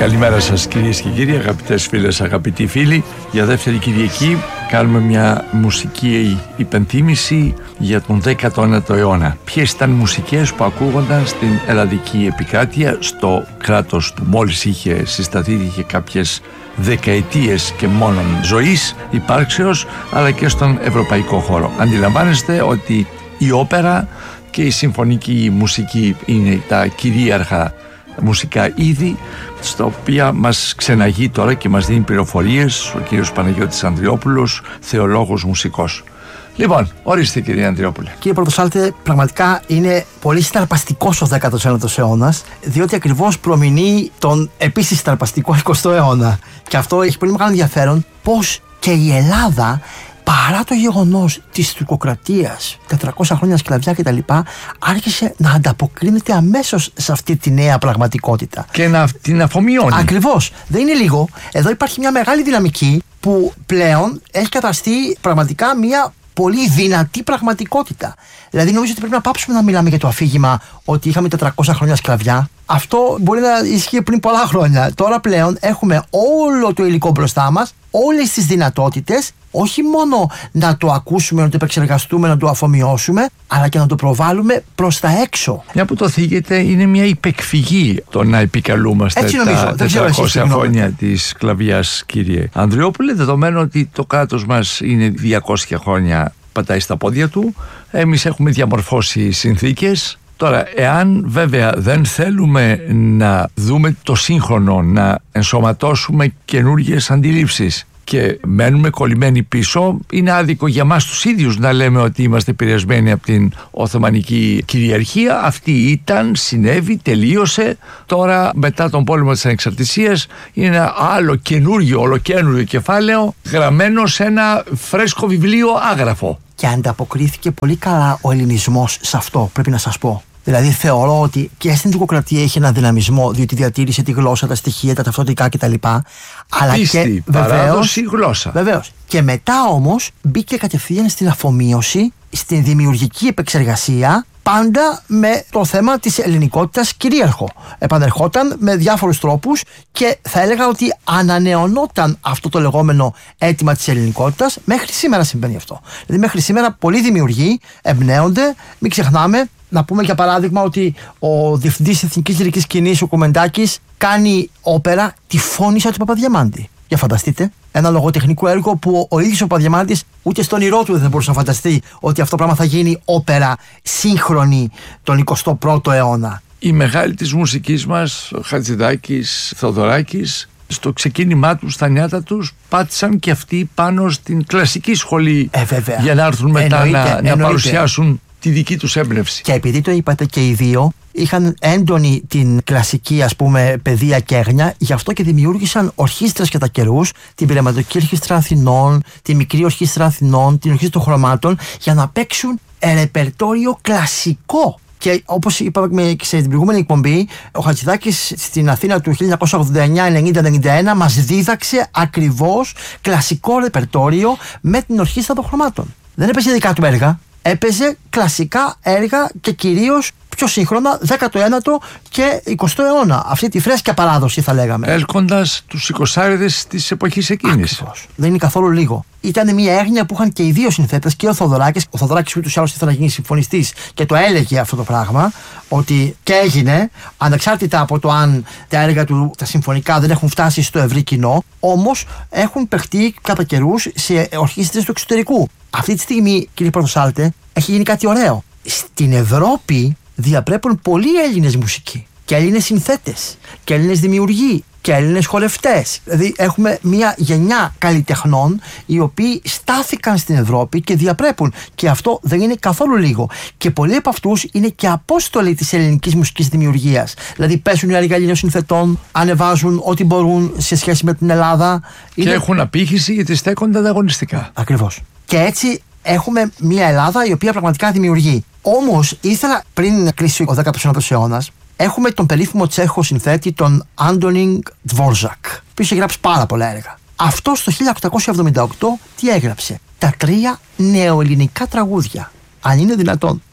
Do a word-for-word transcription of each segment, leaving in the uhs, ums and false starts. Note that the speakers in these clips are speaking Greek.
Καλημέρα σας κυρίες και κύριοι, αγαπητές φίλες, αγαπητοί φίλοι. Για δεύτερη Κυριακή κάνουμε μια μουσική υπενθύμηση για τον δέκατο ένατο αιώνα. Ποιες ήταν οι μουσικές που ακούγονταν στην ελλαδική επικράτεια, στο κράτος που μόλις είχε συσταθεί, είχε κάποιες δεκαετίες και μόνον ζωής, υπάρξεως, αλλά και στον ευρωπαϊκό χώρο. Αντιλαμβάνεστε ότι η όπερα και η συμφωνική μουσική είναι τα κυρίαρχα μουσικά είδη, στα οποία μας ξεναγεί τώρα και μας δίνει πληροφορίες ο κύριος Παναγιώτης Ανδριόπουλος, θεολόγος μουσικός. Λοιπόν, ορίστε κύριε Ανδριόπουλε. Κύριε Πρωτοσάλτε, πραγματικά είναι πολύ συναρπαστικός ο δέκατος ένατος αιώνας, διότι ακριβώς προμηνύει τον επίσης συναρπαστικό εικοστό αιώνα. Και αυτό έχει πολύ μεγάλο ενδιαφέρον, πως και η Ελλάδα, παρά το γεγονός της τουρκοκρατίας, τετρακόσια χρόνια σκλαβιά κτλ., άρχισε να ανταποκρίνεται αμέσως σε αυτή τη νέα πραγματικότητα. Και να την αφομοιώνει. Ακριβώς. Δεν είναι λίγο. Εδώ υπάρχει μια μεγάλη δυναμική που πλέον έχει καταστεί πραγματικά μια πολύ δυνατή πραγματικότητα. Δηλαδή, νομίζω ότι πρέπει να πάψουμε να μιλάμε για το αφήγημα ότι είχαμε τετρακόσια χρόνια σκλαβιά. Αυτό μπορεί να ισχύει πριν πολλά χρόνια. Τώρα πλέον έχουμε όλο το υλικό μπροστά μας, όλες τις δυνατότητες, όχι μόνο να το ακούσουμε, να το επεξεργαστούμε, να το αφομοιώσουμε, αλλά και να το προβάλλουμε προς τα έξω. Μια που το θίγεται, είναι μια υπεκφυγή το να επικαλούμαστε Έτσι νομίζω. τα τετρακόσια χρόνια της σκλαβιάς, κύριε Ανδριόπουλε, δεδομένου ότι το κράτος μας είναι διακόσια χρόνια πατάει στα πόδια του, εμείς έχουμε διαμορφώσει συνθήκες. Τώρα, εάν βέβαια δεν θέλουμε να δούμε το σύγχρονο, να ενσωματώσουμε καινούργιες αντιλήψεις και μένουμε κολλημένοι πίσω, είναι άδικο για μας τους ίδιους να λέμε ότι είμαστε επηρεασμένοι από την Οθωμανική κυριαρχία. Αυτή ήταν, συνέβη, τελείωσε. Τώρα, μετά τον πόλεμο της Ανεξαρτησίας, είναι ένα άλλο καινούργιο, ολοκαίνουργιο κεφάλαιο γραμμένο σε ένα φρέσκο βιβλίο άγραφο. Και ανταποκρίθηκε πολύ καλά ο ελληνισμός σε αυτό, πρέπει να σας πω. Δηλαδή, θεωρώ ότι και στην τουρκοκρατία είχε ένα δυναμισμό, διότι διατήρησε τη γλώσσα, τα στοιχεία, τα ταυτοτικά κτλ. Αλλά πίστη, και παράδοση, γλώσσα. Βεβαίως. Και μετά όμως μπήκε κατευθείαν στην αφομοίωση, στην δημιουργική επεξεργασία, πάντα με το θέμα της ελληνικότητας κυρίαρχο. Επανερχόταν με διάφορους τρόπους και θα έλεγα ότι ανανεωνόταν αυτό το λεγόμενο αίτημα της ελληνικότητας. Μέχρι σήμερα συμβαίνει αυτό. Δηλαδή, μέχρι σήμερα πολλοί δημιουργοί εμπνέονται, μην ξεχνάμε. Να πούμε για παράδειγμα ότι ο διευθυντής Εθνικής Λυρικής Σκηνής, ο Κομμεντάκης, κάνει όπερα τη Φώνησα του Παπαδιαμάντη. Για φανταστείτε, ένα λογοτεχνικό έργο που ο ίδιος ο Παπαδιαμάντης ούτε στον ήρω του δεν μπορούσε να φανταστεί ότι αυτό πράγμα θα γίνει όπερα σύγχρονη τον εικοστό πρώτο αιώνα. Η μεγάλη της μουσικής μας, Χατζηδάκης, Θεοδωράκης, στο ξεκίνημά τους, στα νιάτα τους, πάτησαν και αυτοί πάνω στην κλασική σχολή ε, για να έρθουν μετά εννοείται, να, εννοείται. να παρουσιάσουν τη δική τους έμπνευση. Και επειδή το είπατε και οι δύο, είχαν έντονη την κλασική, ας πούμε, παιδεία και έγνοια, γι' αυτό και δημιούργησαν ορχήστρες κατά καιρούς, την Πειραματική Ορχήστρα Αθηνών, τη Μικρή Ορχήστρα Αθηνών, την Ορχήστρα των Χρωμάτων, για να παίξουν ρεπερτόριο κλασικό. Και όπως είπαμε και στην προηγούμενη εκπομπή, ο Χατζηδάκης στην Αθήνα του χίλια εννιακόσια ογδόντα εννιά ενενήντα ενενήντα ένα μας δίδαξε ακριβώς κλασικό ρεπερτόριο με την Ορχήστρα των Χρωμάτων. Δεν έπαιζε δικά του έργα. Έπαιζε κλασικά έργα και κυρίως πιο σύγχρονα δέκατο ένατο και εικοστό αιώνα. Αυτή τη φρέσκια παράδοση θα λέγαμε. Έλκοντας τους εικοσάριδες της εποχής εκείνης. Ακριβώς. Δεν είναι καθόλου λίγο. Ήταν μια έγνοια που είχαν και οι δύο συνθέτες, και ο Θοδωράκης. Ο Θοδωράκης ούτως ή άλλως ήθελε να γίνει συμφωνιστής και το έλεγε αυτό το πράγμα, ότι και έγινε, ανεξάρτητα από το αν τα έργα του, τα συμφωνικά, δεν έχουν φτάσει στο ευρύ κοινό, όμως έχουν παιχτεί κατά καιρούς σε ορχήστρες του εξωτερικού. Αυτή τη στιγμή, κύριε Πρωτοσάλτε, έχει γίνει κάτι ωραίο. Στην Ευρώπη διαπρέπουν πολλοί Έλληνες μουσικοί και Έλληνες συνθέτες και Έλληνες δημιουργοί και Έλληνες χορευτές. Δηλαδή έχουμε μια γενιά καλλιτεχνών οι οποίοι στάθηκαν στην Ευρώπη και διαπρέπουν, και αυτό δεν είναι καθόλου λίγο. Και πολλοί από αυτούς είναι και απόστολοι της ελληνικής μουσικής δημιουργίας. Δηλαδή παίζουν οι έργα Ελλήνων συνθετών, ανεβάζουν ό,τι μπορούν σε σχέση με την Ελλάδα. Και είναι... έχουν απήχηση γιατί στέκονται ανταγωνιστικά. Ακριβώς. Και έτσι έχουμε μια Ελλάδα η οποία πραγματικά δημιουργεί. Όμως ήθελα, πριν κλείσει ο δέκατος ένατος αιώνας, έχουμε τον περίφημο Τσέχο συνθέτη, τον Άντονινγκ Ντβόρζακ, που είχε γράψει πάρα πολλά έργα. Αυτό το χίλια οκτακόσια εβδομήντα οκτώ τι έγραψε? Τα τρία νεοελληνικά τραγούδια. Αν είναι δυνατόν.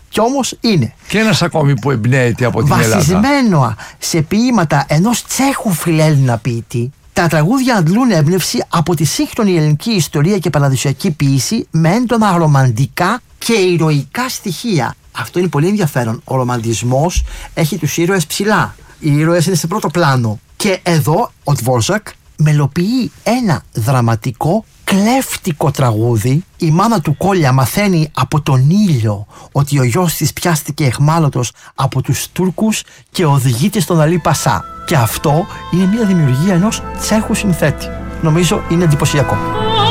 Κι όμως είναι. Και ένας ακόμη που εμπνέεται από την Ελλάδα. Βασισμένο σε ποίηματα ενός Τσέχου φιλέλληνα ποιητή, τα τραγούδια αντλούν έμπνευση από τη σύγχρονη ελληνική ιστορία και παραδοσιακή ποίηση με έντονα ρομαντικά και ηρωικά στοιχεία. Αυτό είναι πολύ ενδιαφέρον. Ο ρομαντισμός έχει τους ήρωες ψηλά. Οι ήρωες είναι σε πρώτο πλάνο. Και εδώ ο Ντβόρζακ μελοποιεί ένα δραματικό, κλέφτικο τραγούδι. Η μάνα του Κόλια μαθαίνει από τον ήλιο ότι ο γιος της πιάστηκε αιχμάλωτος από τους Τούρκους και οδηγείται στον Αλή Πασά. Και αυτό είναι μια δημιουργία ενός Τσέχου συνθέτη. Νομίζω είναι εντυπωσιακό.